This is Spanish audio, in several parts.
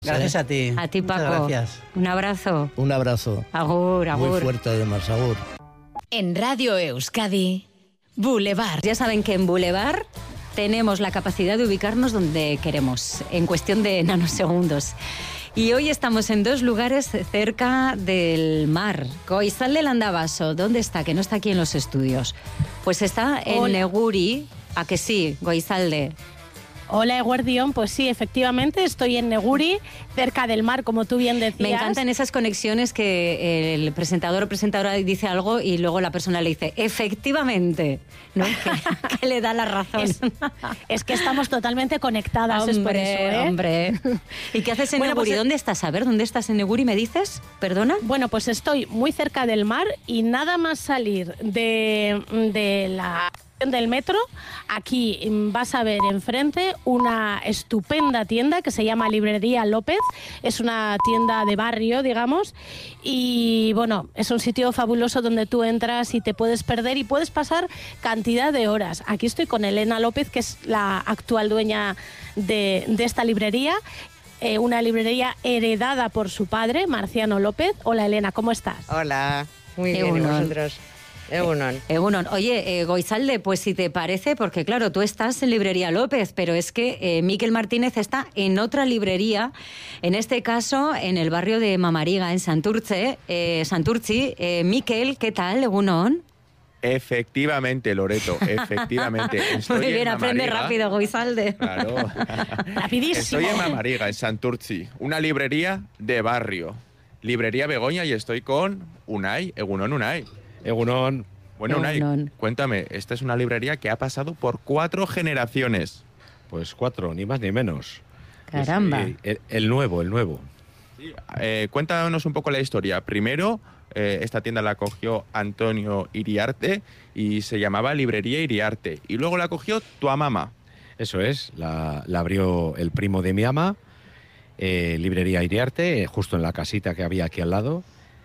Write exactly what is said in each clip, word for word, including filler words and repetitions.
Gracias a ti. A ti, Paco. Muchas gracias. Un abrazo. Un abrazo. Agur, agur. Muy fuerte además, agur. En Radio Euskadi, Boulevard. Ya saben que en Boulevard tenemos la capacidad de ubicarnos donde queremos, en cuestión de nanosegundos. Y hoy estamos en dos lugares cerca del mar. Goizalde de Landavaso, ¿dónde está? Que no está aquí en los estudios. Pues está en Hola. Neguri. ¿A que sí, Goizalde? Hola, Eguerdión. Pues sí, efectivamente, estoy en Neguri, cerca del mar, como tú bien decías. Me encantan esas conexiones que el presentador o presentadora dice algo y luego la persona le dice, efectivamente, ¿no? que, que le da la razón. Es, es que estamos totalmente conectadas, hombre, es por eso, ¿eh? Hombre. ¿Y qué haces en Bueno, Neguri? pues, ¿Dónde estás? A ver, ¿dónde estás en Neguri? ¿Me dices? ¿Perdona? Bueno, pues estoy muy cerca del mar y nada más salir de, de la... del metro, aquí vas a ver enfrente una estupenda tienda que se llama Librería López. Es una tienda de barrio, digamos, y bueno, es un sitio fabuloso donde tú entras y te puedes perder y puedes pasar cantidad de horas. Aquí estoy con Elena López, que es la actual dueña de, de esta librería, eh, una librería heredada por su padre, Marciano López. Hola, Elena, ¿cómo estás? Hola, muy bien, ¿y Egunon. vosotros? Egunon. Egunon. Oye, eh, Goizalde, pues si te parece, porque claro, tú estás en Librería López, pero es que eh, Miquel Martínez está en otra librería, en este caso en el barrio de Mamariga, en Santurce. Eh, Santurci, eh, Miquel, ¿qué tal, Egunon? Efectivamente, Loreto, efectivamente. Estoy Muy bien, en aprende Mamariga. rápido, Goizalde. Claro. Rapidísimo. Estoy en Mamariga, en Santurci, una librería de barrio. Librería Begoña, y estoy con Unai, Egunon Unai. Egunon. Bueno, Unai, Egunon. cuéntame, esta es una librería que ha pasado por cuatro generaciones. Pues cuatro, ni más ni menos. Caramba. Sí, el, el nuevo, el nuevo. Eh, cuéntanos un poco la historia. Primero, eh, esta tienda la cogió Antonio Iriarte y se llamaba Librería Iriarte. Y luego la cogió tu mamá. Eso es, la, la abrió el primo de mi ama, eh, Librería Iriarte, eh, justo en la casita que había aquí al lado.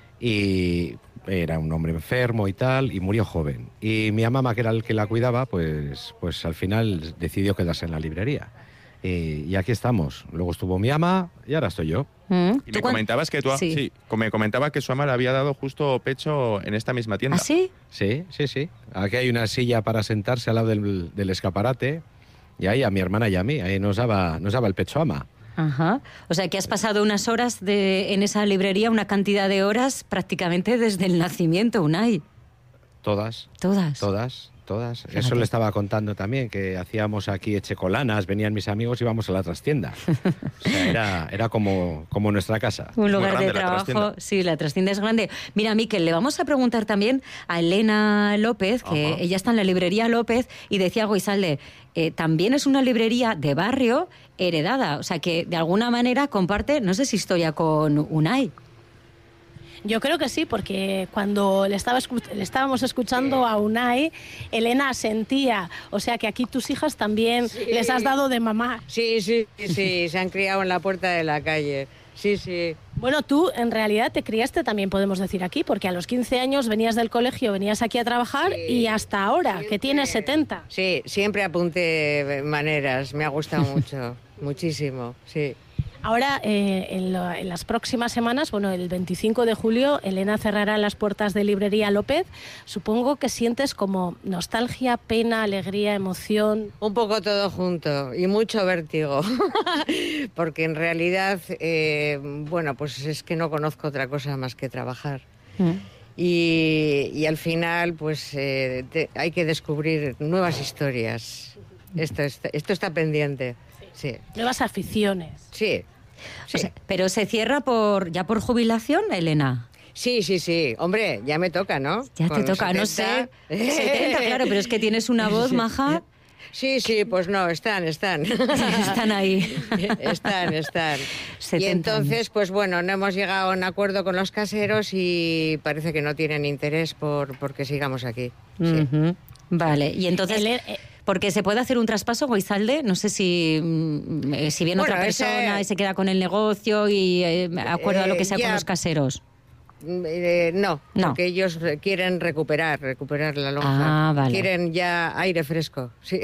Y era un hombre enfermo y tal, y murió joven. Y mi mamá, que era el que la cuidaba, pues, pues al final decidió quedarse en la librería. Y, y aquí estamos. Luego estuvo mi ama y ahora estoy yo. Mm. Y ¿Tú me cuán- comentabas que tu Sí. sí, me comentaba que su ama le había dado justo pecho en esta misma tienda. ¿Ah, sí? Sí, sí, sí. Aquí hay una silla para sentarse al lado del, del escaparate. Y ahí a mi hermana y a mí, ahí nos daba, nos daba el pecho ama. Ajá. O sea, que has pasado unas horas de, en esa librería, una cantidad de horas prácticamente desde el nacimiento, Unai. Todas, Todas. todas, todas. Fíjate. Eso le estaba contando también, que hacíamos aquí echecolanas, venían mis amigos y íbamos a la trastienda. O sea, era, era como, como nuestra casa. Un lugar grande de la trabajo, trastienda. sí, la trastienda es grande. Mira, Miquel, le vamos a preguntar también a Elena López, que Ajá. ella está en la librería López, y decía Goizalde, eh, también es una librería de barrio heredada, o sea que de alguna manera comparte, no sé si historia con Unai. Yo creo que sí, porque cuando le, estaba escu- le estábamos escuchando a Unai, Elena sentía, o sea que aquí tus hijas también Sí. les has dado de mamá. Sí, sí, sí, se han criado en la puerta de la calle. Sí, sí. Bueno, tú en realidad te criaste también, podemos decir aquí, porque a los quince años venías del colegio, venías aquí a trabajar Sí. y hasta ahora, que tienes setenta. Sí, siempre apunté maneras, me ha gustado mucho, muchísimo, sí. Ahora, eh, en, lo- en las próximas semanas, bueno, el veinticinco de julio, Elena cerrará las puertas de Librería López. Supongo que sientes como nostalgia, pena, alegría, emoción. Un poco todo junto y mucho vértigo, porque en realidad, eh, bueno, pues es que no conozco otra cosa más que trabajar. Y, y al final, pues eh, te- hay que descubrir nuevas historias. Esto está, esto está pendiente, sí. Nuevas aficiones. Sí, O sí. sea, pero se cierra por ya por jubilación, Elena. Sí, sí, sí. Hombre, ya me toca, ¿no? Ya Con te toca, no sé. setenta, claro, pero es que tienes una voz, maja. Sí, sí, pues no, están, están. Están ahí. Están, están. Y setenta entonces, años. pues bueno, no hemos llegado a un acuerdo con los caseros y parece que no tienen interés por porque sigamos aquí. Sí. Ujú. Vale, y entonces, Ele- eh, porque se puede hacer un traspaso, Goizalde, no sé si, mm, eh, si viene Bueno, otra ese- persona y se queda con el negocio y eh, acuerdo a lo que sea Eh, con ya. los caseros. Eh, no, No. porque ellos quieren recuperar, recuperar la lonja. Ah, vale. Quieren ya aire fresco, sí.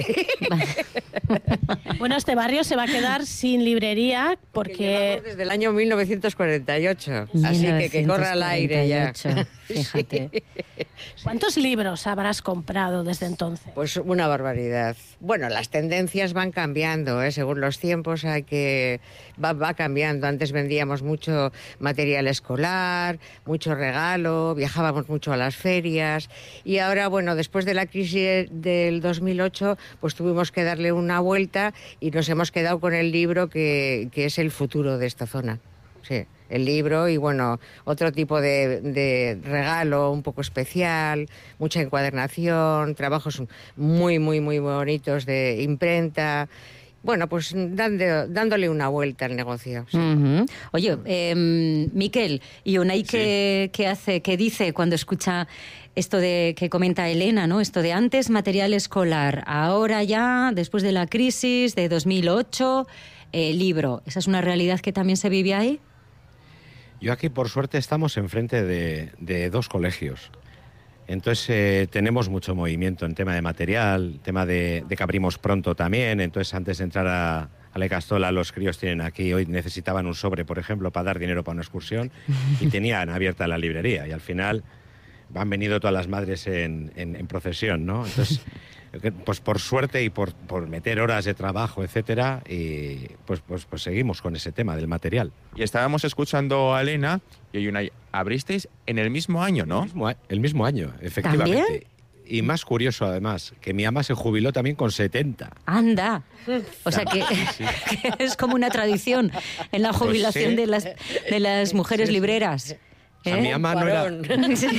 Bueno, este barrio se va a quedar sin librería Porque porque... llevamos desde el año mil novecientos cuarenta y ocho, así que que corra el aire ya. mil novecientos cuarenta y ocho, fíjate. ¿Cuántos libros habrás comprado desde entonces? Pues una barbaridad. Bueno, las tendencias van cambiando, ¿eh? Según los tiempos hay que va, va cambiando. Antes vendíamos mucho material escolar, mucho regalo, viajábamos mucho a las ferias y ahora, bueno, después de la crisis del dos mil ocho, pues tuvimos que darle una vuelta y nos hemos quedado con el libro que, que es el futuro de esta zona. Sí, el libro y, bueno, otro tipo de, de regalo un poco especial, mucha encuadernación, trabajos muy, muy, muy bonitos de imprenta. Bueno, pues dando, dándole una vuelta al negocio. Sí. Uh-huh. Oye, eh, Miquel, ¿y Unai qué, qué hace, qué dice cuando escucha esto de que comenta Elena, ¿no? Esto de antes material escolar, ahora ya, después de la crisis de dos mil ocho, eh, libro. ¿Esa es una realidad que también se vive ahí? Yo aquí, por suerte, estamos enfrente de, de dos colegios. Entonces, eh, tenemos mucho movimiento en tema de material, tema de, de que abrimos pronto también. Entonces, antes de entrar a, a La Castola, los críos tienen aquí, hoy necesitaban un sobre, por ejemplo, para dar dinero para una excursión, y tenían abierta la librería. Y al final han venido todas las madres en, en, en procesión, ¿no? Entonces, pues por suerte y por, por meter horas de trabajo, etcétera, y pues, pues, pues seguimos con ese tema del material. Y estábamos escuchando a Elena y Unai, abristeis en el mismo año, ¿no? El mismo, a- el mismo año, efectivamente. ¿También? Y más curioso, además, que mi ama se jubiló también con setenta. Anda. O sea que, que es como una tradición en la jubilación sí. de las de las mujeres libreras. O sea, ¿Eh? mi ama no era... Varón. Sí.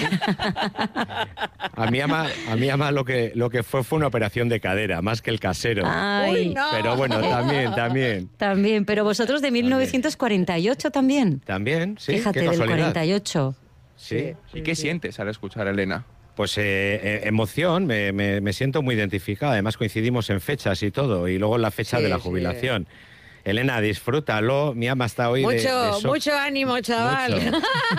A mi ama, a mi ama lo que lo que fue fue una operación de cadera, más que el casero. Ay, Uy, no. Pero bueno, también, también. también, pero vosotros de mil novecientos cuarenta y ocho también. También, sí, Fíjate, qué del casualidad. cuarenta y ocho. Sí. ¿Y qué sientes al escuchar a Elena? Pues eh, eh, emoción, me, me- me siento muy identificada. Además coincidimos en fechas y todo, y luego en la fecha Sí, de la sí. jubilación. Elena, disfrútalo. Mi ama está hoy de- Mucho, de so- mucho ánimo, chaval. Mucho.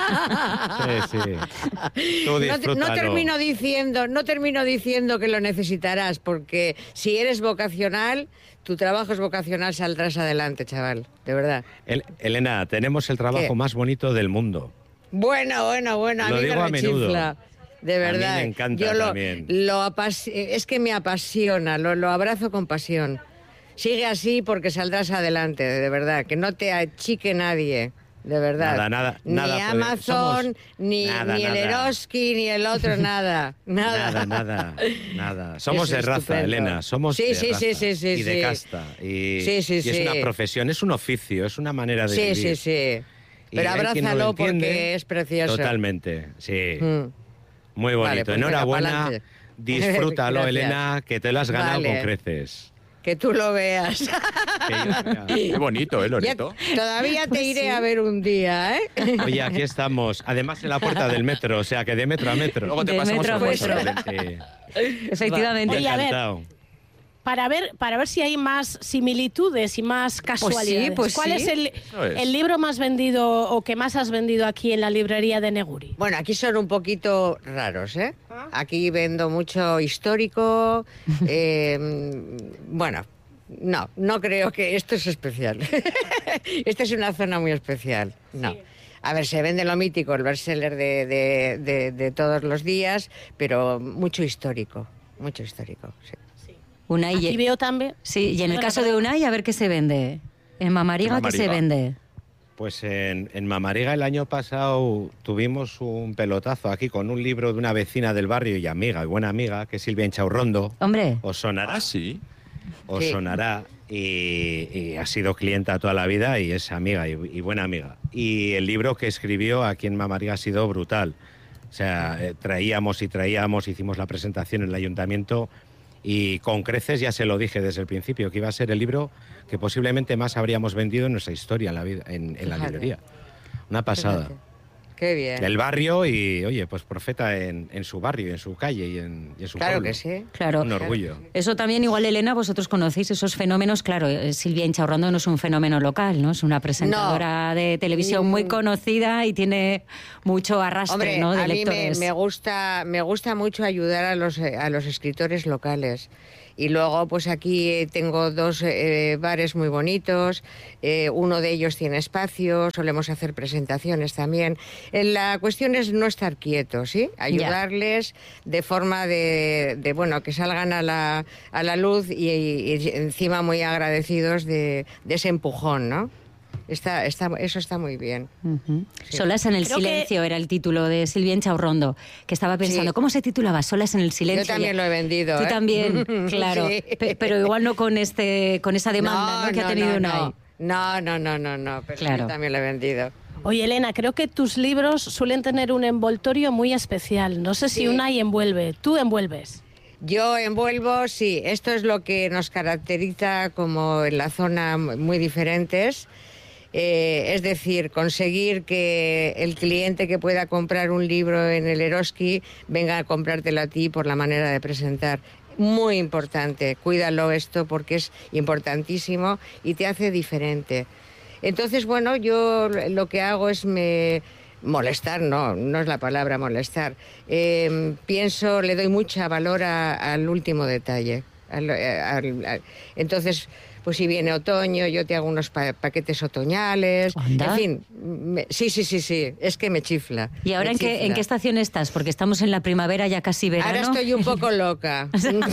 Sí, sí. Tú No, te- disfrútalo. no termino diciendo, no termino diciendo que lo necesitarás, porque si eres vocacional, tu trabajo es vocacional, saldrás adelante, chaval, de verdad. El- Elena, tenemos el trabajo ¿Qué? más bonito del mundo. Bueno, bueno, bueno, a Lo mí digo me a menudo. rechifla. De A mí verdad. me encanta Yo lo, también. lo apasi- es que me apasiona, lo, lo abrazo con pasión. Sigue así porque saldrás adelante, de verdad. Que no te achique nadie, de verdad. Nada, nada, Ni nada puede- Amazon, somos- ni, nada, ni el nada. Eroski, ni el otro, nada. Nada, Nada, nada, nada. Somos Es de raza, estupendo. Elena. Somos Sí, de sí, raza sí, sí, sí, y de sí. casta. Y, Sí, sí, y es sí. una profesión, es un oficio, es una manera de Sí, vivir. sí, sí. Y Pero hay quien no lo abrázalo entiende. porque es precioso. Totalmente, sí. Mm. Muy bonito. Vale, pues venga, Enhorabuena. pa'lante. Disfrútalo, Gracias. Elena, que te lo has ganado Vale. con creces. Que tú lo veas. Que yo- Qué bonito, ¿eh, Ya- Loreto? todavía te iré a ver un día, ¿eh? Oye, aquí estamos. Además en la puerta del metro, o sea que de metro a metro. Luego te De pasamos metro a el metro. WhatsApp. Sí. Efectivamente. Oye, a ver, Encantado. Para ver, para ver si hay más similitudes y más casualidades. pues ¿Cuál sí. es el, Eso es. el libro más vendido o que más has vendido aquí en la librería de Neguri? Bueno, aquí son un poquito raros, ¿eh? Aquí vendo mucho histórico. eh, bueno, no, no creo que esto es especial. Esta es una zona muy especial. No. A ver, se vende lo mítico, el bestseller de, de, de, de todos los días, pero mucho histórico, mucho histórico, sí. Unai, Aquí veo también... sí, y en el Bueno, caso de Unai, a ver qué se vende. En Mamariga, En ¿qué se Mamariga. vende? Pues en, en Mamariga el año pasado tuvimos un pelotazo aquí con un libro de una vecina del barrio y amiga, y buena amiga, que es Silvia Inchaurrondo. Hombre, Os sonará. Ah, sí. Os Sí. sonará y, y ha sido clienta toda la vida y es amiga y, y buena amiga. Y el libro que escribió aquí en Mamariga ha sido brutal. O sea, eh, traíamos y traíamos, hicimos la presentación en el ayuntamiento y con creces ya se lo dije desde el principio, que iba a ser el libro que posiblemente más habríamos vendido en nuestra historia en la, vida, en, en la Fíjate. librería. Una pasada. Fíjate. Qué bien. del barrio y, oye, pues profeta en, en su barrio, en su calle y en, y en su Claro pueblo. que sí. Claro. Un orgullo. Eso también, igual, Elena, vosotros conocéis esos fenómenos. Claro, eh, Silvia Inchaurrondo no es un fenómeno local, ¿no? Es una presentadora No. de televisión muy Mm. conocida y tiene mucho arrastre, Hombre, ¿no? de a mí me, lectores. me gusta, me gusta mucho ayudar a los, a los escritores locales. Y luego, pues aquí tengo dos eh, bares muy bonitos, eh, uno de ellos tiene espacio, solemos hacer presentaciones también. Eh, La cuestión es no estar quietos, ¿sí? Ayudarles de forma de, de, bueno, que salgan a la, a la luz y, y encima muy agradecidos de, de ese empujón, ¿no? Está, está, eso está muy bien. Ujú. Sí. Solas en el Creo que- silencio era el título de Silvia Inchaurrondo, que estaba pensando, Sí. ¿cómo se titulaba? Solas en el silencio. Yo también Ya- lo he vendido. Tú ¿eh? también, claro. Sí. Pe- Pero igual no con este, con esa demanda, ¿no? que ha tenido no, Unai. no, no, no, no, no, pero Claro. yo también lo he vendido. Oye, Elena, creo que tus libros suelen tener un envoltorio muy especial. No sé si Sí. Unai envuelve. ¿Tú envuelves? Yo envuelvo, sí, esto es lo que nos caracteriza como en la zona muy diferentes. Eh, es decir, conseguir que el cliente que pueda comprar un libro en el Eroski venga a comprártelo a ti por la manera de presentar. Muy importante, cuídalo esto porque es importantísimo y te hace diferente. Entonces, bueno, yo lo que hago es me... molestar, no, no es la palabra molestar. Eh, pienso, le doy mucha valor a- al último detalle. Al- al- al- entonces, pues si viene otoño, yo te hago unos pa- paquetes otoñales. Anda. En fin, me- sí, sí, sí, sí, es que me chifla. ¿Y ahora me en qué, en chifla. qué estación estás? Porque estamos en la primavera, ya casi verano. Ahora estoy un poco loca.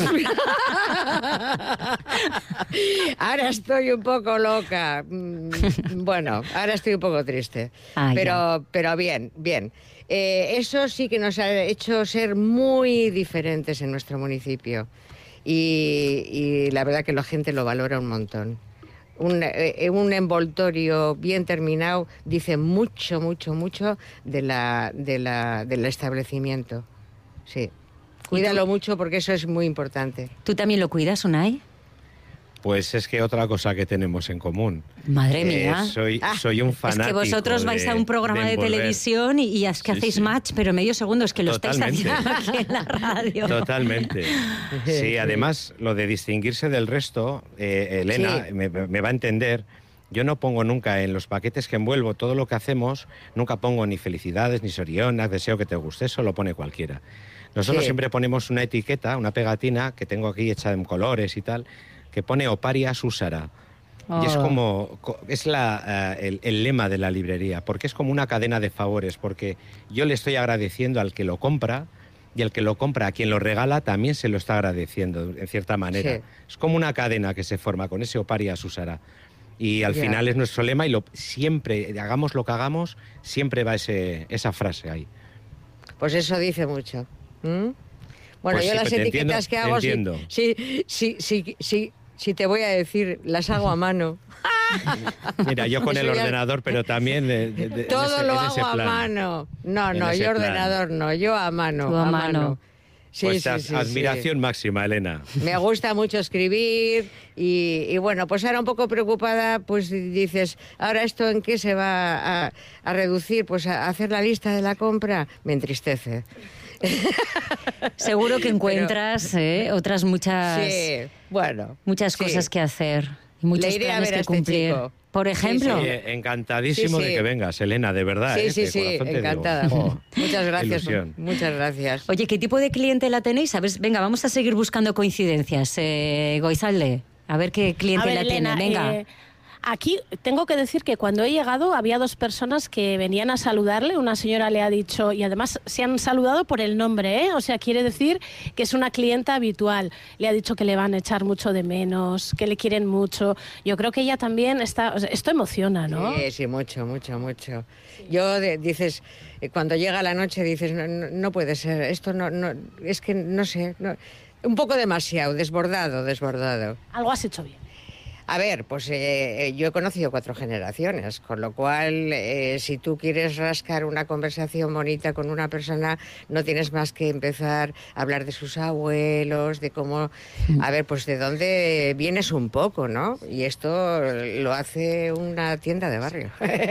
Ahora estoy un poco loca. Mm, Bueno, ahora estoy un poco triste. Ah, pero, pero bien, bien. Eh, eso sí que nos ha hecho ser muy diferentes en nuestro municipio. Y, y la verdad que la gente lo valora un montón. Un, eh, un envoltorio bien terminado dice mucho, mucho, mucho de la, de la, del establecimiento. Sí. Cuídalo mucho porque eso es muy importante. ¿Tú también lo cuidas, Unai? Pues es que otra cosa que tenemos en común. Madre Eh, mía. soy, Ah, soy un Es fanático. que vosotros vais de- a un programa de, envolver. televisión y, y es que Sí, hacéis sí. match, pero medio segundo, es que lo Totalmente. estáis haciendo aquí en la radio. Totalmente. Sí, además, lo de distinguirse del resto, eh, Elena Sí. me, me va a entender. Yo no pongo nunca en los paquetes que envuelvo todo lo que hacemos, nunca pongo ni felicidades, ni sorionas, deseo que te guste, eso lo pone cualquiera. Nosotros Sí. siempre ponemos una etiqueta, una pegatina, que tengo aquí hecha en colores y tal, que pone Oparia Susara. Y es Oh. como, co- es la, eh, el, el lema de la librería, porque es como una cadena de favores, porque yo le estoy agradeciendo al que lo compra y el que lo compra a quien lo regala también se lo está agradeciendo, en cierta manera. Sí. Es como una cadena que se forma con ese Oparia Susara. Y al Ya. final es nuestro lema y lo, siempre, hagamos lo que hagamos, siempre va ese, esa frase ahí. Pues eso dice mucho. ¿Mm? Bueno, Pues yo sí, las pues te etiquetas entiendo, que te hago, sí, entiendo. sí, sí, sí, sí, sí te voy a decir, las hago a mano. Mira, yo con el Eso ya- ordenador, pero también... de- de- de- en Todo ese- lo en ese hago a plan. mano. No, En no, ese yo plan. ordenador no, yo a mano. Tú a mano. Sí, Pues sí, ad- sí, sí. admiración máxima, Elena. Me gusta mucho escribir y, y bueno, pues ahora un poco preocupada, pues dices, ¿ahora esto en qué se va a, a reducir? Pues a hacer la lista de la compra me entristece. Seguro que encuentras eh, otras muchas, Sí, bueno. muchas sí. cosas que hacer y muchos Le iré a planes ver a que este cumplir. chico. Por ejemplo, Sí, Oye, encantadísimo Sí, sí. de que vengas, Elena, de verdad. Sí, ¿eh? sí, De sí, corazón te digo. encantada. Oh, Muchas gracias. ilusión. Muchas gracias. oye, ¿qué tipo de clientela tenéis? A ver, venga, vamos a seguir buscando coincidencias. Eh, Goizalde, a ver qué A clientela ver, Elena, tiene. Venga. eh, aquí tengo que decir que cuando he llegado había dos personas que venían a saludarle. Una señora le ha dicho, y además se han saludado por el nombre, ¿eh? O sea, quiere decir que es una clienta habitual. Le ha dicho que le van a echar mucho de menos, que le quieren mucho. Yo creo que ella también está... o sea, esto emociona, ¿no? Sí, sí, mucho, mucho, mucho. Yo, de- dices, eh, cuando llega la noche dices, no, no, no puede ser, esto no, no, es que no sé, no- un poco demasiado, desbordado, desbordado. Algo has hecho bien. A ver, pues eh, yo he conocido cuatro generaciones, con lo cual, eh, si tú quieres rascar una conversación bonita con una persona, no tienes más que empezar a hablar de sus abuelos, de cómo, a ver, pues de dónde vienes un poco, ¿no? Y esto lo hace una tienda de barrio.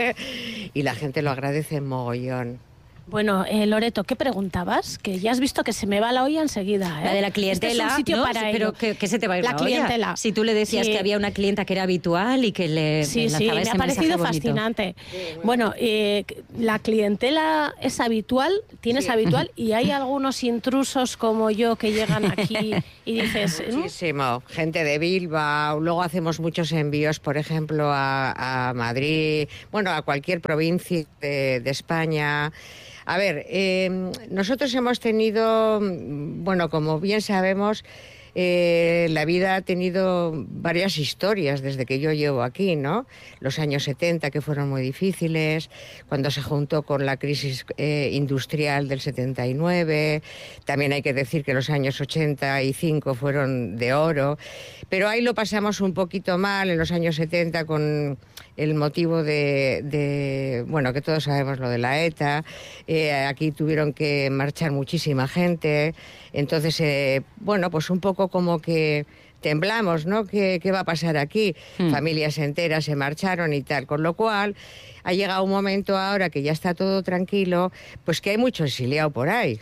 Y la gente lo agradece mogollón. Bueno, eh, Loreto, ¿qué preguntabas? Que ya has visto que se me va la olla enseguida, ¿eh? La de la clientela, este es un sitio ¿no? para Pero ello. que, que se te va a ir la, La clientela. olla. Si tú le decías Sí. que había una clienta que era habitual y que le Sí, lanzaba sí, me ese ha parecido mensaje bonito. fascinante. Bueno, eh, la clientela es habitual, tienes Sí. habitual, y hay algunos intrusos como yo que llegan aquí y dices... ¿mm? Muchísimo. Gente de Bilbao. Luego hacemos muchos envíos, por ejemplo, a, a Madrid, bueno, a cualquier provincia de, de España. A ver, eh, nosotros hemos tenido, bueno, como bien sabemos, eh, la vida ha tenido varias historias desde que yo llevo aquí, ¿no? Los años setenta, que fueron muy difíciles, cuando se juntó con la crisis eh, industrial del setenta y nueve, también hay que decir que los años ochenta y cinco fueron de oro, pero ahí lo pasamos un poquito mal en los años setenta con el motivo de, de bueno, que todos sabemos lo de la ETA, eh, aquí tuvieron que marchar muchísima gente, entonces, eh, bueno, pues un poco como que temblamos, ¿no? ¿Qué, qué va a pasar aquí? Hmm. Familias enteras se marcharon y tal, con lo cual ha llegado un momento ahora que ya está todo tranquilo, pues que hay mucho exiliado por ahí.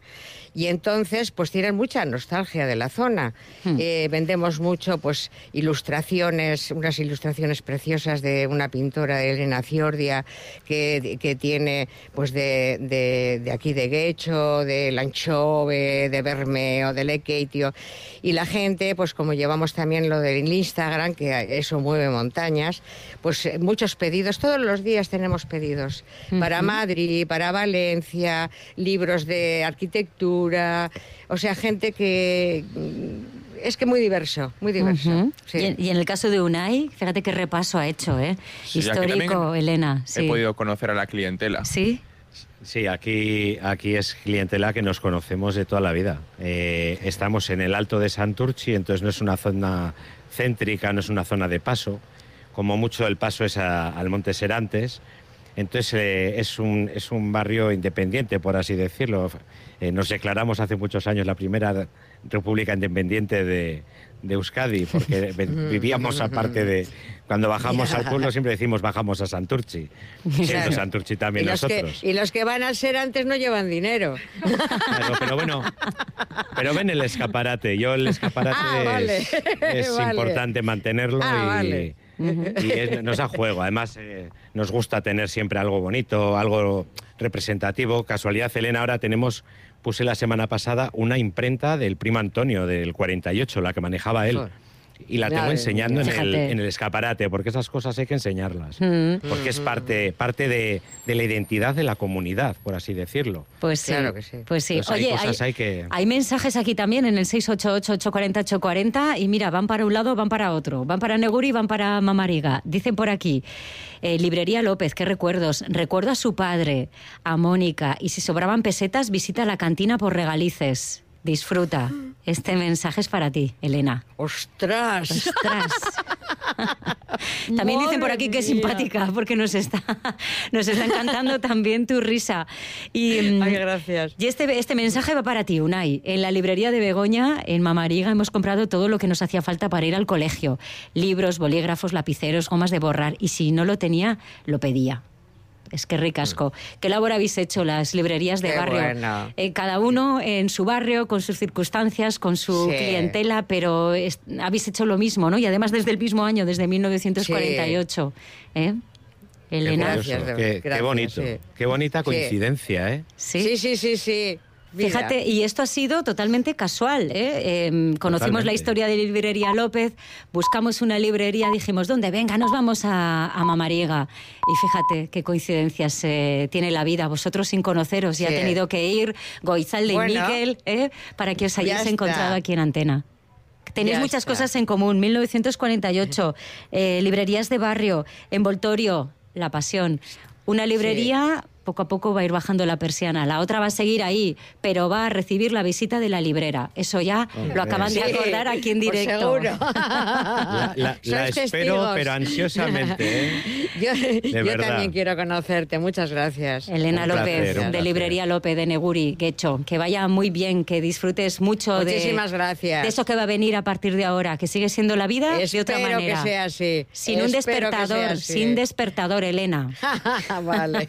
Y entonces, pues tienen mucha nostalgia de la zona. Hmm. Eh, vendemos mucho, pues, ilustraciones, unas ilustraciones preciosas de una pintora, Elena Ciordia, que, que tiene, pues, de, de, de aquí de Guecho, de Lanchove, de Bermeo, de Lequeitio. Y la gente, pues, como llevamos también lo del Instagram, que eso mueve montañas, pues, muchos pedidos. Todos los días tenemos pedidos. Uh-huh. Para Madrid, para Valencia, libros de arquitectura. O sea, gente que es que muy diverso, muy diverso. Uh-huh. Sí. Y, en, y en el caso de Unai, fíjate qué repaso ha hecho, ¿eh? Sí, histórico, Elena. He sí. podido conocer a la clientela. Sí. Sí, aquí, aquí es clientela que nos conocemos de toda la vida. Eh, estamos en el Alto de Santurchi, entonces no es una zona céntrica, no es una zona de paso. Como mucho el paso es a, al Monte Serantes. Entonces eh, es, un, es un barrio independiente, por así decirlo. Eh, nos declaramos hace muchos años la primera república independiente de, de Euskadi, porque vivíamos aparte de... Cuando bajamos al pueblo siempre decimos bajamos a Santurchi, siendo claro. Santurchi también y nosotros. Que, y los que van al Serantes no llevan dinero. Claro, pero bueno, pero ven el escaparate. Yo el escaparate ah, vale. es, es vale. importante mantenerlo ah, y... Vale. Y es, nos da juego. Además, eh, nos gusta tener siempre algo bonito, algo representativo. Casualidad, Elena, ahora tenemos, puse la semana pasada una imprenta del Primo Antonio del cuarenta y ocho, la que manejaba él. Y la tengo enseñando en el, en el escaparate, porque esas cosas hay que enseñarlas. Mm. Porque es parte, parte de, de la identidad de la comunidad, por así decirlo. Pues sí, claro que sí. Pues sí. Entonces, Oye, hay, cosas hay, hay, que... hay mensajes aquí también en el seis ocho ocho, ocho cuatro cero, ocho cuatro cero y mira, van para un lado, van para otro. Van para Neguri, van para Mamariga. Dicen por aquí, eh, Librería López, qué recuerdos. Recuerdo a su padre, a Mónica, y si sobraban pesetas, visita la cantina por regalices. Disfruta. Este mensaje es para ti, Elena. ¡Ostras! ¡Ostras! También dicen por aquí que es simpática, porque nos está, nos está encantando también tu risa. Y, Ay, gracias. Y este, este mensaje va para ti, Unai. En la librería de Begoña, en Mamariga, hemos comprado todo lo que nos hacía falta para ir al colegio. Libros, bolígrafos, lapiceros, gomas de borrar. Y si no lo tenía, lo pedía. Es que ricasco. ¿Qué labor habéis hecho las librerías de Qué barrio? Bueno. Eh, cada uno en su barrio, con sus circunstancias, con su sí. clientela, pero es, habéis hecho lo mismo, ¿no? Y además desde el mismo año, desde mil novecientos cuarenta y ocho. Sí. ¿Eh? Elena. Qué, gracias, qué, qué bonito. Sí. Qué bonita coincidencia, sí. ¿eh? Sí, sí, sí, sí. sí. Mira. Fíjate, y esto ha sido totalmente casual, ¿eh? Eh, conocimos totalmente. La historia de Librería López, buscamos una librería, dijimos, ¿dónde? Venga, nos vamos a, a Mamariga. Y fíjate qué coincidencias eh, tiene la vida. Vosotros sin conoceros, sí. ya ha tenido que ir Goizalde bueno, y Miguel, ¿eh? para que os hayáis encontrado aquí en Antena. Tenéis ya muchas está. Cosas en común. mil novecientos cuarenta y ocho, eh, librerías de barrio, envoltorio, La Pasión. Una librería... Sí. poco a poco va a ir bajando la persiana. La otra va a seguir ahí, pero va a recibir la visita de la librera. Eso ya okay. lo acaban de acordar aquí en directo. Pues seguro. La, la, la espero, pero ansiosamente. ¿eh? Yo, de yo también quiero conocerte. Muchas gracias. Elena un López, placer, de Librería López de Neguri, Guecho. Que vaya muy bien, que disfrutes mucho Muchísimas de, gracias. de eso que va a venir a partir de ahora, que sigue siendo la vida Espero de otra manera. que sea así. Sin Espero un despertador, sin despertador, Elena. Vale.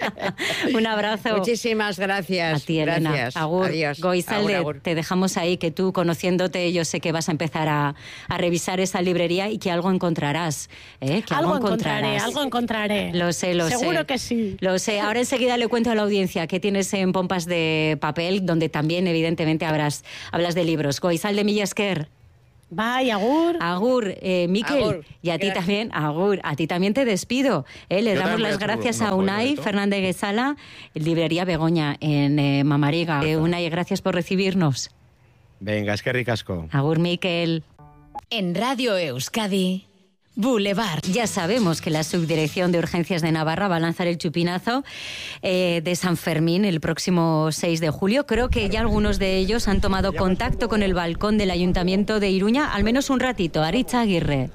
Un abrazo. Muchísimas gracias. A ti, Elena. Gracias. Agur. Adiós. Goizalde, Agur, agur. te dejamos ahí, que tú, conociéndote, yo sé que vas a empezar a, a revisar esa librería y que algo encontrarás. ¿eh? Que algo, algo encontraré, encontrarás. algo encontraré. Lo sé, lo Seguro sé. Seguro que sí. Lo sé. Ahora enseguida le cuento a la audiencia que tienes en Pompas de Papel, donde también, evidentemente, habrás, hablas de libros. Goizalde Millasker. Bye, agur. Agur, eh, Miquel, Agur. y a ti Gracias. también, Agur, a ti también te despido. Eh, le Yo damos también, las gracias seguro, a no Unai puedo, Fernández Guesala, Librería Begoña, en eh, Mamariga. Eh, Unai, gracias por recibirnos. Venga, es que ricasco. Agur, Miquel. En Radio Euskadi, Boulevard. Ya sabemos que la Subdirección de Urgencias de Navarra va a lanzar el chupinazo eh, de San Fermín el próximo seis de julio. Creo que ya algunos de ellos han tomado contacto con el balcón del Ayuntamiento de Iruña, al menos un ratito. Aritza Aguirre.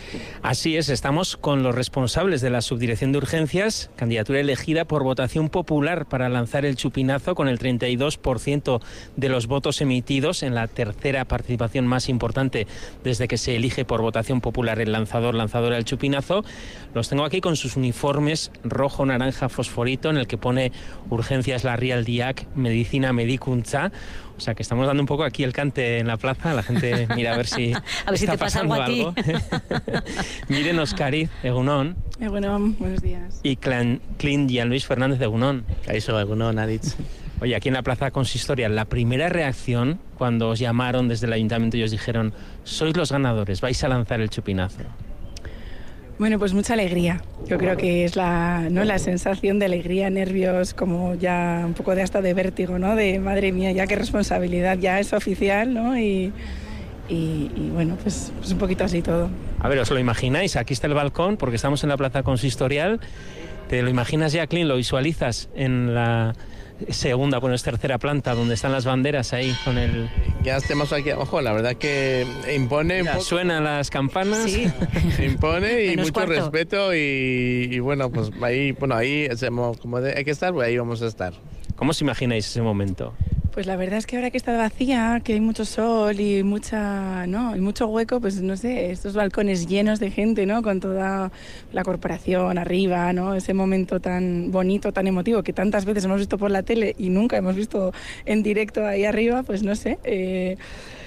Así es, estamos con los responsables de la Subdirección de Urgencias, candidatura elegida por votación popular para lanzar el chupinazo con el treinta y dos por ciento de los votos emitidos en la tercera participación más importante desde que se elige por votación popular el lanzador, lanzadora del chupinazo. Los tengo aquí con sus uniformes rojo, naranja, fosforito, en el que pone Urgencias Larrial Diac, Medicina Medikuntza. O sea que estamos dando un poco aquí el cante en la plaza, la gente mira a ver si a ver si está te pasa algo pasando a ti. algo. Miren Oscariz, Egunon. Egunon, buenos días. Y Clan, Clint Jean Luis Fernández de Egunon. Kaixo, Egunon, Aritz. Oye, aquí en la plaza consistoria, la primera reacción cuando os llamaron desde el ayuntamiento y os dijeron, sois los ganadores, vais a lanzar el chupinazo. Bueno, pues mucha alegría. Yo creo que es la, ¿no? la sensación de alegría, nervios, como ya un poco de hasta de vértigo, ¿no? De madre mía, ya qué responsabilidad, ya es oficial, ¿no? Y, y, y bueno, pues, pues un poquito así todo. A ver, ¿os lo imagináis? Aquí está el balcón, porque estamos en la plaza consistorial. ¿Te lo imaginas ya, Clint? ¿Lo visualizas en la segunda, bueno, es tercera planta, donde están las banderas ahí con el... Ya estemos aquí abajo, la verdad que impone... Mira, suenan las campanas. Sí. Impone y Menos mucho cuarto. respeto y, y bueno, pues ahí, bueno, ahí hacemos, como de- hay que estar, pues ahí vamos a estar. ¿Cómo os imagináis ese momento? Pues la verdad es que ahora que está vacía, que hay mucho sol y mucha, ¿no? y mucho hueco, pues no sé, estos balcones llenos de gente, ¿no? Con toda la corporación arriba, ¿no? Ese momento tan bonito, tan emotivo que tantas veces hemos visto por la tele y nunca hemos visto en directo ahí arriba, pues no sé, eh,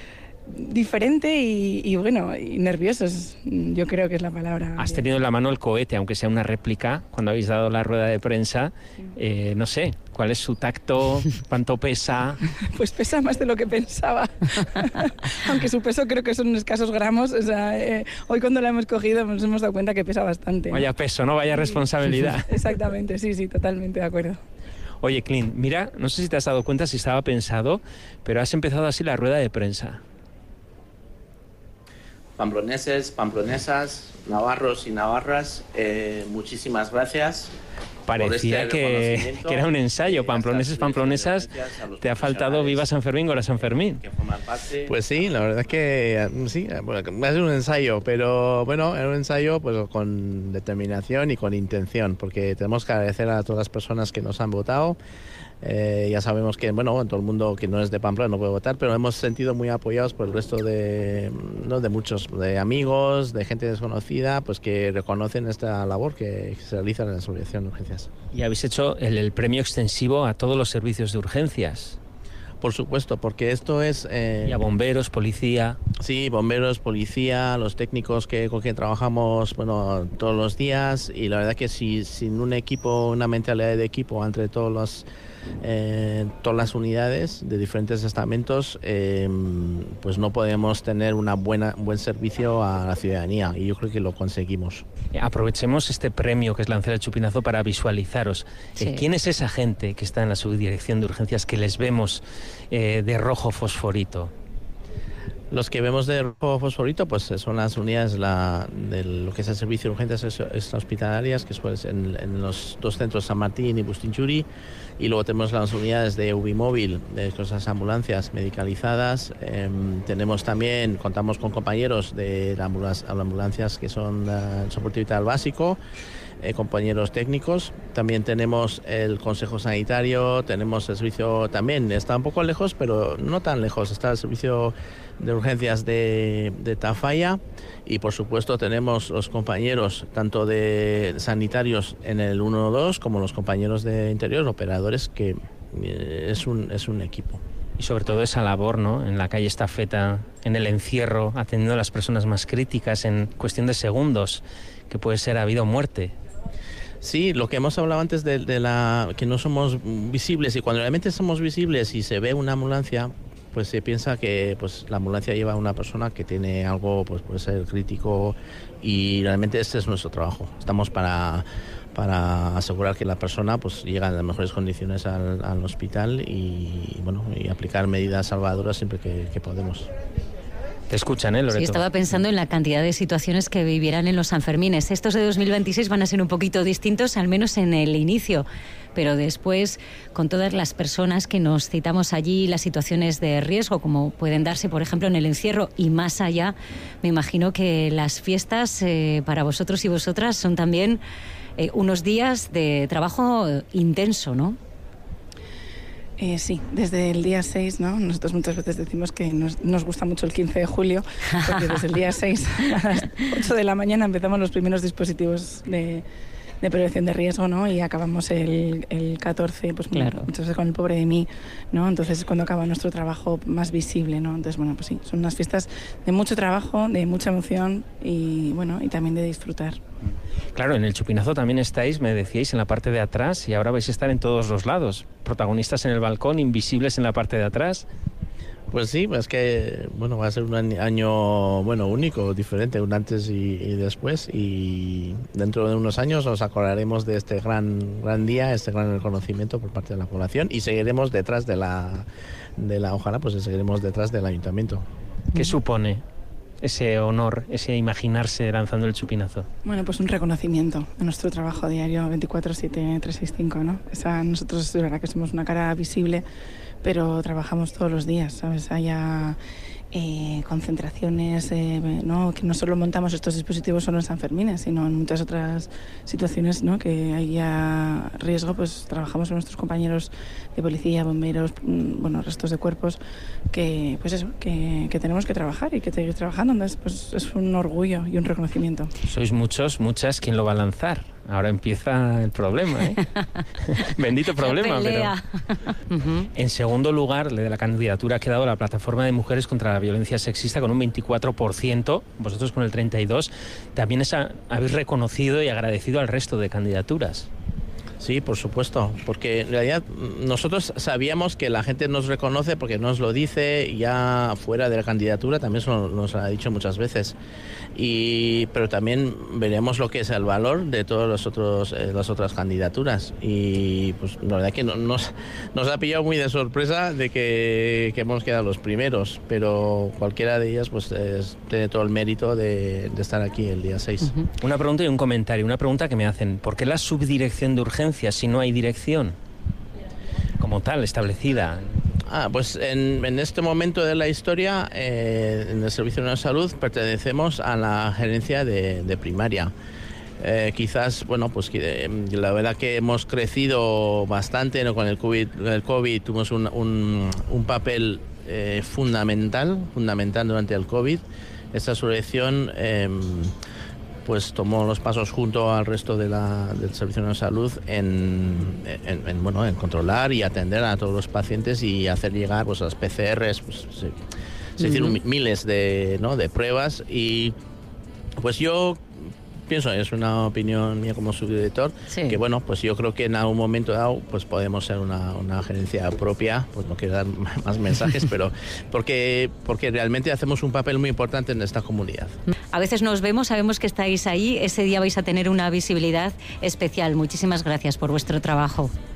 diferente y, y bueno, y nerviosos, yo creo que es la palabra. Has tenido en la mano el cohete, aunque sea una réplica, cuando habéis dado la rueda de prensa. Eh, no sé, ¿cuál es su tacto? ¿Cuánto pesa? Pues pesa más de lo que pensaba, aunque su peso creo que son escasos gramos, o sea, eh, hoy cuando la hemos cogido nos hemos dado cuenta que pesa bastante. ¿no? Vaya peso, ¿no? Vaya responsabilidad. Exactamente, sí, sí, totalmente de acuerdo. Oye, Clint, mira, no sé si te has dado cuenta, si estaba pensado, pero has empezado así la rueda de prensa. Pamploneses, pamplonesas, navarros y navarras, eh, muchísimas gracias. Parecía por este que, reconocimiento que era un ensayo. y Pamploneses, hasta pamplonesas, gracias a los te ha faltado profesionales Viva San Fermín, Gora San Fermín. que forman parte. Pues sí, la verdad es que mm, sí, bueno, va a ser un ensayo, pero bueno, era un ensayo pues con determinación y con intención, porque tenemos que agradecer a todas las personas que nos han votado. Eh, ya sabemos que, bueno, todo el mundo que no es de Pamplona no puede votar, pero hemos sentido muy apoyados por el resto de, ¿no? de muchos, de amigos, de gente desconocida, pues que reconocen esta labor que se realiza en la Subdirección de Urgencias. Y habéis hecho el, el premio extensivo a todos los servicios de urgencias. Por supuesto, porque esto es... Eh, Y a bomberos, policía. Sí, bomberos, policía, los técnicos que, con quien trabajamos bueno, todos los días, y la verdad que si, sin un equipo, una mentalidad de equipo entre todos los, eh, todas las unidades de diferentes estamentos, eh, pues no podemos tener una buena, un buen servicio a la ciudadanía, y yo creo que lo conseguimos. Aprovechemos este premio que es lanzar el chupinazo para visualizaros. Sí. Eh, ¿Quién es esa gente que está en la Subdirección de Urgencias que les vemos eh, de rojo fosforito? Los que vemos de rojo fosforito pues son las unidades la, de lo que es el servicio de urgencias extrahospitalarias, que es en, en los dos centros San Martín y Bustinchuri, y luego tenemos las unidades de U B I móvil, de esas ambulancias medicalizadas. Eh, tenemos también, contamos con compañeros de las ambulancias que son uh, el soporte vital básico, Eh, compañeros técnicos. También tenemos el Consejo Sanitario, tenemos el servicio, también está un poco lejos, pero no tan lejos, está el servicio de urgencias de, de Tafalla, y por supuesto tenemos los compañeros tanto de sanitarios en el uno dos como los compañeros de interior, operadores, que eh, es, un, es un equipo. Y sobre todo esa labor, ¿no?, en la calle Estafeta, en el encierro, atendiendo a las personas más críticas en cuestión de segundos, que puede ser a vida o muerte. Sí, lo que hemos hablado antes de, de la que no somos visibles, y cuando realmente somos visibles y se ve una ambulancia, pues se piensa que pues la ambulancia lleva a una persona que tiene algo, pues puede ser crítico, y realmente este es nuestro trabajo. Estamos para, para asegurar que la persona pues llega en las mejores condiciones al, al hospital y, bueno, y aplicar medidas salvadoras siempre que, que podemos. Te escuchan, ¿eh, Loreto? Sí, estaba pensando en la cantidad de situaciones que vivirán en los Sanfermines. Estos de dos mil veintiséis van a ser un poquito distintos, al menos en el inicio, pero después, con todas las personas que nos citamos allí, las situaciones de riesgo, como pueden darse, por ejemplo, en el encierro y más allá, me imagino que las fiestas eh, para vosotros y vosotras son también eh, unos días de trabajo intenso, ¿no? Eh, sí, desde el día seis, ¿no? Nosotros muchas veces decimos que nos, nos gusta mucho el quince de julio, porque desde el día seis a las ocho de la mañana empezamos los primeros dispositivos de, de prevención de riesgo, ¿no? Y acabamos el, el catorce, pues claro, muchas veces con el pobre de mí, ¿no? Entonces es cuando acaba nuestro trabajo más visible, ¿no? Entonces, bueno, pues sí, son unas fiestas de mucho trabajo, de mucha emoción y, bueno, y también de disfrutar. Claro, en el Chupinazo también estáis, me decíais, en la parte de atrás, y ahora vais a estar en todos los lados. Protagonistas en el balcón, invisibles en la parte de atrás. Pues sí, es que bueno, va a ser un año bueno único, diferente, un antes y, y después, y dentro de unos años nos acordaremos de este gran gran día, este gran reconocimiento por parte de la población, y seguiremos detrás de la, de la ojalá, pues seguiremos detrás del ayuntamiento. ¿Qué supone ese honor, ese imaginarse lanzando el chupinazo? Bueno, pues un reconocimiento a nuestro trabajo diario veinticuatro siete, trescientos sesenta y cinco, ¿no? Esa, nosotros es verdad que somos una cara visible, pero trabajamos todos los días, ¿sabes? Haya eh, concentraciones, eh, ¿no? Que no solo montamos estos dispositivos solo en Sanfermines, sino en muchas otras situaciones, ¿no? Que haya riesgo, pues trabajamos con nuestros compañeros de policía, bomberos, bueno, restos de cuerpos, que pues eso, que, que tenemos que trabajar y que seguir trabajando. Entonces, pues es un orgullo y un reconocimiento. Sois muchos, muchas, ¿quién lo va a lanzar? Ahora empieza el problema, ¿eh? Bendito problema. Pero... uh-huh. En segundo lugar, de la candidatura ha quedado la Plataforma de Mujeres contra la Violencia Sexista con un veinticuatro por ciento, vosotros con el treinta y dos por ciento. También esa, habéis reconocido y agradecido al resto de candidaturas. Sí, por supuesto, porque en realidad nosotros sabíamos que la gente nos reconoce porque nos lo dice ya fuera de la candidatura, también nos, nos ha dicho muchas veces, y pero también veremos lo que es el valor de todas los otros, eh, las otras candidaturas, y pues la verdad que no, nos, nos ha pillado muy de sorpresa de que, que hemos quedado los primeros, pero cualquiera de ellas pues es, tiene todo el mérito de, de estar aquí el día seis. Uh-huh. Una pregunta y un comentario, una pregunta que me hacen, ¿por qué la subdirección de urgencia si no hay dirección como tal establecida? Ah, pues en, en este momento de la historia, eh, en el Servicio de Salud pertenecemos a la gerencia de, de primaria. Eh, quizás, bueno, pues eh, la verdad que hemos crecido bastante, ¿no? Con el COVID, el COVID tuvimos un, un, un papel eh, fundamental, fundamental durante el COVID. Esta subdirección eh, pues tomó los pasos junto al resto de la, del Servicio de Salud en, en, en, bueno, en controlar y atender a todos los pacientes y hacer llegar pues, a las P C Rs, pues, se, se hicieron uh-huh. miles de, ¿no? de pruebas, y pues yo pienso, es una opinión mía como subdirector, sí. que bueno, pues yo creo que en algún momento dado pues podemos ser una, una gerencia propia, pues no quiero dar más mensajes, pero porque, porque realmente hacemos un papel muy importante en esta comunidad. A veces nos vemos, sabemos que estáis ahí, ese día vais a tener una visibilidad especial. Muchísimas gracias por vuestro trabajo.